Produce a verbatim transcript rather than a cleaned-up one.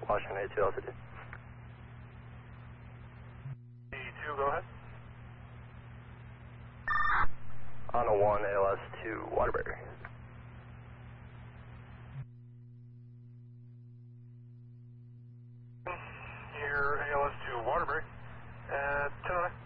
Washington A two altitude. A two, go ahead. On a one, A L S to Waterbury. Here, A L S to Waterbury. Uh, ten oh nine.